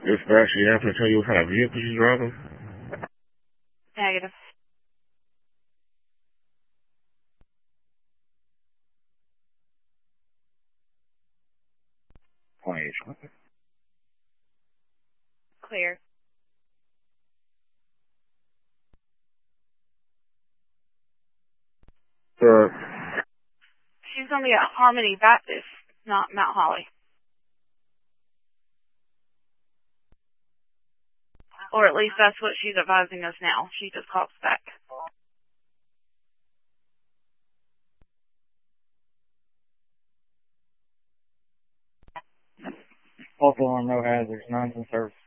Dispatch, you have to tell you what kind of vehicle she's driving? Negative. Clear. She's going to be at Harmony Baptist, not Mount Holly. Or at least that's what she's advising us now. She just calls back. Hawthorne, no hazards, none in service.